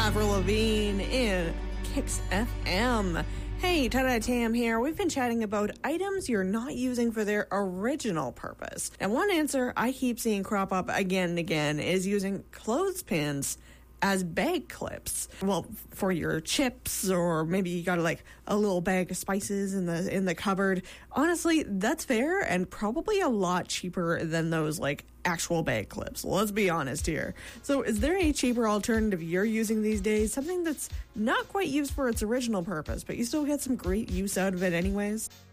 Avril Lavigne in Kicks FM. Hey, Tada Tam here. We've been chatting about items you're not using for their original purpose. And one answer I keep seeing crop up again and again is using clothespins as bag clips. Well, for your chips, or maybe you got like a little bag of spices in the cupboard. Honestly, that's fair and probably a lot cheaper than those like actual bag clips. Let's be honest here. So is there a cheaper alternative you're using these days? Something that's not quite used for its original purpose, but you still get some great use out of it anyways?